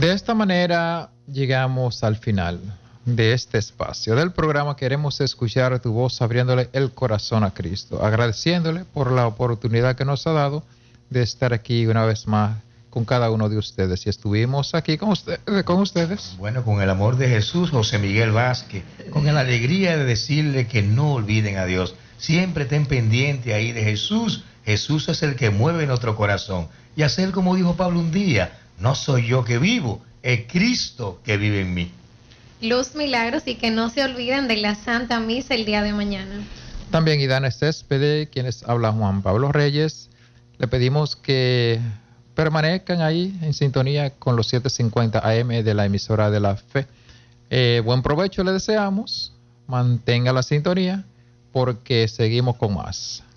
De esta manera llegamos al final de este espacio del programa. Queremos escuchar tu voz abriéndole el corazón a Cristo, agradeciéndole por la oportunidad que nos ha dado de estar aquí una vez más con cada uno de ustedes. Y estuvimos aquí con ustedes. Bueno, con el amor de Jesús, José Miguel Vázquez, con la alegría de decirle que no olviden a Dios. Siempre estén pendientes ahí de Jesús. Jesús es el que mueve nuestro corazón. Y hacer como dijo Pablo un día, no soy yo que vivo, es Cristo que vive en mí. Luz, milagros, y que no se olviden de la Santa Misa el día de mañana. También Idana Céspedes, quienes habla Juan Pablo Reyes. Le pedimos que permanezcan ahí en sintonía con los 7:50 AM de la emisora de la fe. Buen provecho le deseamos. Mantenga la sintonía porque seguimos con más.